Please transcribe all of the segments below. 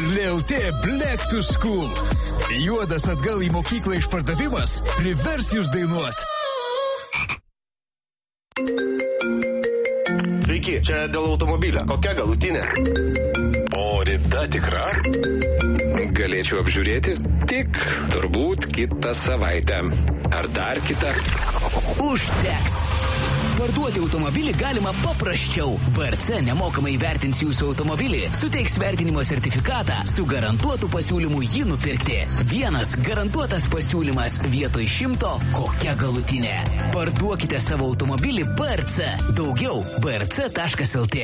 LLT Black to School. Juodas atgal į mokyklą išpardavimas privers jūs dainuot. Sveiki, čia dėl automobilio. Kokia galutinė? O rida tikra? Galėčiau apžiūrėti? Tik turbūt kitą savaitę. Ar dar kitą? Užteks. Parduoti automobilį galima paprasčiau. VRC nemokamai vertins jūsų automobilį, suteiks vertinimo sertifikatą su garantuotu pasiūlymu jį nupirkti. Vienas garantuotas pasiūlymas vietoj 100, kokia galutinė. Parduokite savo automobilį VRC. Daugiau vrc.lt.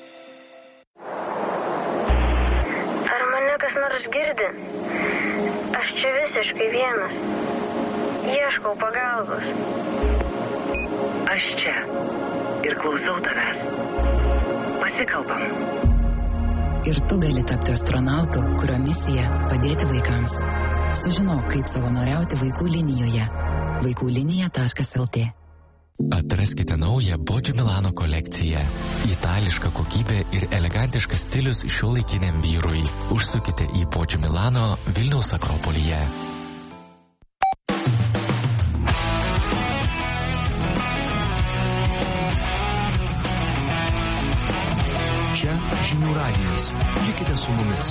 Ar mane kas nors girdi? Aš čia visiškai vienas. Ieškau pagalbos. Aš čia ir klausau tavęs. Pasikalbam. Ir tu gali tapti astronautu, kurio misija padėti vaikams. Sužinok, kaip savanoriauti vaikų linijoje. vaikųlinija.lt. Atraskite naują Poggio Milano kolekciją. Itališka kokybė ir elegantiškas stilius šiuolaikiniam vyrui. Užsukite į Poggio Milano Vilniaus Akropolyje. Čia Žinių radijas. Likite su mumis.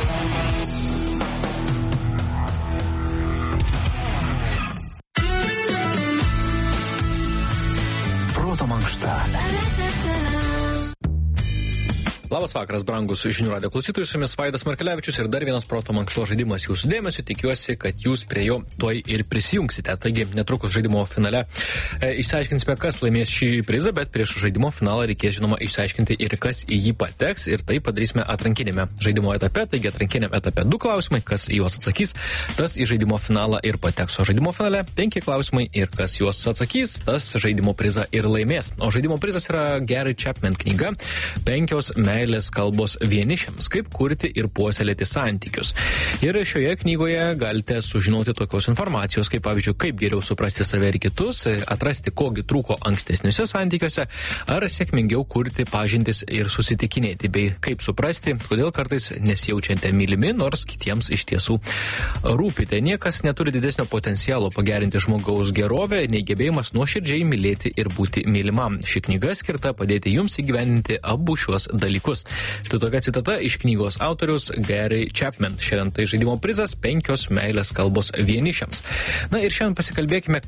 Proto mankšta. Labas vakaras, brangus Žinių radijo klausytojai, su jumis Vaidas Markelevičius ir dar vienas proto mankštos žaidimas jūsų dėmesio. Tikiuosi, kad jūs prie jo tuoj ir prisijungsite. Taigi, netrukus žaidimo finale išsiaiškinsime, kas laimės šį prizą, bet prieš žaidimo finalą reikės, žinoma, išsiaiškinti ir kas į jį pateks, ir tai padarysime atrankinėme žaidimo etape. Taigi, atrankiniam etape 2 klausimai, kas į juos atsakys, tas į žaidimo finalą ir pateks. O žaidimo finale 5 klausimai ir kas juos atsakys, tas žaidimo prizą ir laimės. O žaidimo prizas yra Gary Chapman knyga 5 meilės kalbos vienišiams, kaip kurti ir puoselėti santykius. Ir šioje knygoje galite sužinoti tokios informacijos, kaip pavyzdžiui, kaip geriau suprasti save ir kitus, atrasti, kogi trūko ankstesniuose santykiuose, ar sėkmingiau kurti pažintis ir susitikinėti, bei kaip suprasti, kodėl kartais nesijaučiate mylimi, nors kitiems iš tiesų rūpite. Niekas neturi didesnio potencialo pagerinti žmogaus gerovę, nei gebėjimas nuoširdžiai mylėti ir būti mylimam. Ši knyga skirta padėti jums įgyvendinti abu šiuos dalykus. Štai tokia citata iš knygos autoriaus Gary Chapman. Šiandien tai žaidimo prizas 5 meilės kalbos vienišiams. Na ir šiandien pasikalbėkime,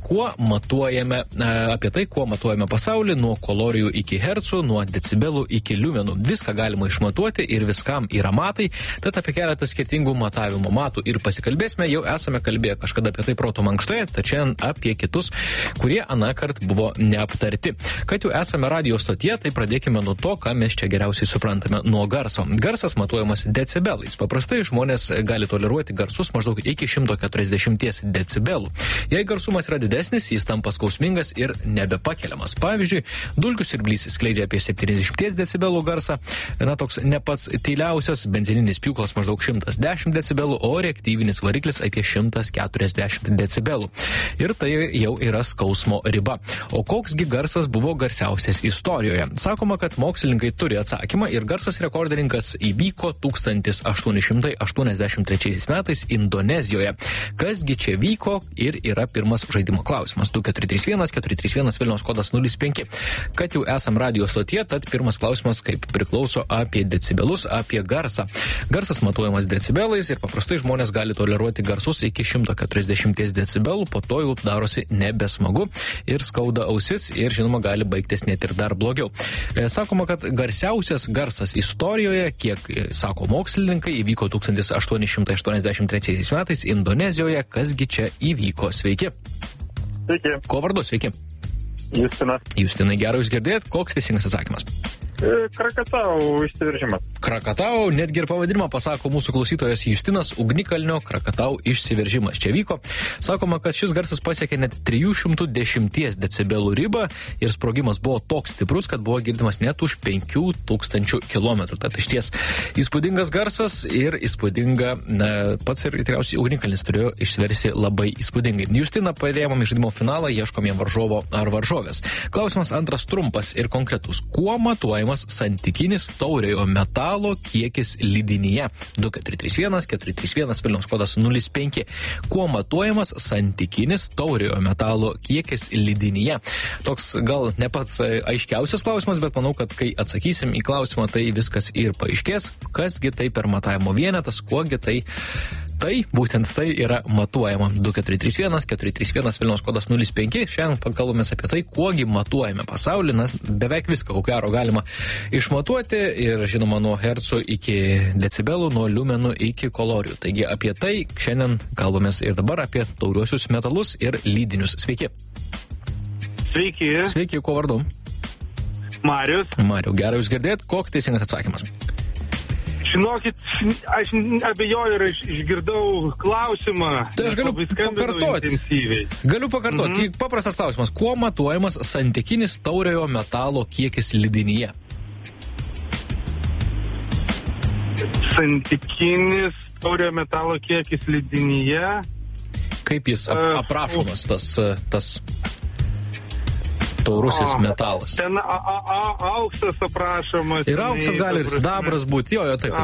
apie tai, kuo matuojame pasaulį, nuo kalorijų iki hercų, nuo decibelų iki liumenų. Viską galima išmatuoti ir viskam yra matai, tad apie keletą skirtingų matavimo matų ir pasikalbėsime. Jau esame kalbėję kažkada apie tai proto mankštoje, tačiau apie kitus, kurie anąkart buvo neaptarti. Kad jau esame radijo stotyje, tai pradėkime nuo to, ką mes čia geriausiai suprantame, nuo garso. Garsas matuojamas decibelais. Paprastai žmonės gali toleruoti garsus maždaug iki 140 decibelų. Jei garsumas yra didesnis, jis tampa skausmingas ir nebepakeliamas. Pavyzdžiui, dulkių siurblys skleidžia apie 70 decibelų garsą, toks ne pats tyliausias, benzininis pjūklas maždaug 110 decibelų, o reaktyvinis variklis apie 140 decibelų. Ir tai jau yra skausmo riba. O koksgi garsas buvo garsiausias istorijoje? Sakoma, kad mokslininkai turi atsakymą ir garsas rekordininkas įvyko 1883 metais Indonezijoje. Kasgi čia vyko ir yra pirmas žaidimo klausimas. 2431 Vilniaus kodas 05. Kad jau esam radijo stotyje, tad pirmas klausimas kaip priklauso apie decibelus, apie garsą. Garsas matuojamas decibelais ir paprastai žmonės gali toleruoti garsus iki 140 decibelų, po to jau darosi nebesmagu ir skauda ausis ir žinoma gali baigtis net ir dar blogiau. Sakoma, kad garsiausias garsas istorijoje, kiek sako mokslininkai, įvyko 1883 metais Indonezijoje. Kasgi čia įvyko? Sveiki. Sveiki. Ko vardu? Sveiki. Justinas. Justinai, gerai jūs girdėjot? Koks teisingas atsakymas? Krakatau išsiveržimas. Krakatau, netgi ir pavadinimą pasako mūsų klausytojas Justinas, ugnikalnio Krakatau išsiveržimas. Čia vyko. Sakoma, kad šis garsas pasiekė net 310 decibelų ribą ir sprogimas buvo toks stiprus, kad buvo girdimas net už 5000 km. Tad išties įspūdingas garsas ir įspūdinga, pats ir tikriausiai ugnikalnis turėjo išsiversti labai įspūdingai. Justiną padėjom į žaidimo finalą, ieškom jam varžovo ar varžovės. Klausimas antras trumpas ir konkretus. Kuo matuojama matuojamas santykinis tauriojo metalo kiekis lydinyje? 2431 431 Vilniaus kodas 05. Kuo matuojamas santykinis tauriojo metalo kiekis lydinyje? Toks gal ne pats aiškiausias klausimas, bet manau, kad kai atsakysim į klausimą, tai viskas ir paaiškės, kasgi tai per matavimo vienetas, kuogi tai būtent tai yra matuojama. 2431 431 Vilniaus kodas 05. Šiandien pakalbamės apie tai, kuogi matuojame pasaulį. Na, beveik viską, ko gero, galima išmatuoti ir, žinoma, nuo hercų iki decibelų, nuo liumenų iki kalorijų. Taigi apie tai šiandien kalbamės ir dabar apie tauriuosius metalus ir lydinius. Sveiki. Sveiki. Sveiki, kuo vardu? Marius. Mariu, gerai jūs girdėt. Koks teisingas atsakymas? Žinokit, aš abejoju ir išgirdau klausimą. Tai aš galiu pakartoti. Galiu pakartoti. Paprastas klausimas. Kuo matuojamas santykinis tauriojo metalo kiekis lydinyje? Santykinis tauriojo metalo kiekis lydinyje. Kaip jis aprašomas, tas taurusis metalas? Ten auksas aprašomas. Ir auksas gali ir sidabras būti. Jo, taip.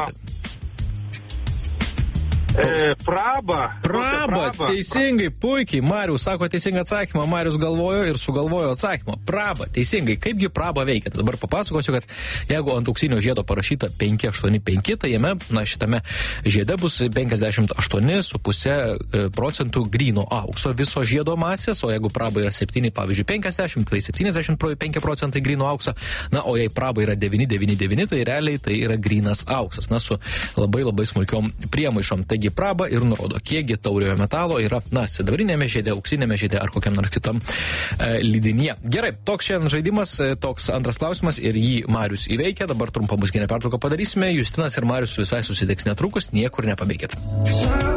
Praba, teisingai, puikiai. Marius sako teisingą atsakymą, Marius galvojo ir sugalvojo atsakymą. Praba, teisingai. Kaipgi praba veikia? Dabar papasakosiu, kad jeigu ant auksinio žiedo parašyta 585, tai jame, šitame žiede bus 58,5% gryno aukso viso žiedo masės, o jeigu praba yra 7, pavyzdžiui, 50, tai 75% gryno aukso. Na, o jei praba yra 999, tai realiai tai yra grynas auksas. Na, su labai labai smulkiom priemaišom. Taigi praba ir nurodo, kiekgi tauriojo metalo yra, sidabrinėme žiede, auksinėme žiede ar kokiam nors kitam lydinyje. Gerai, toks šiandien žaidimas, toks antras klausimas ir jį Marius įveikia. Dabar trumpą muzikinę pertrauką padarysime. Justinas ir Marius visai susitiks netrukus, niekur nepabėkit.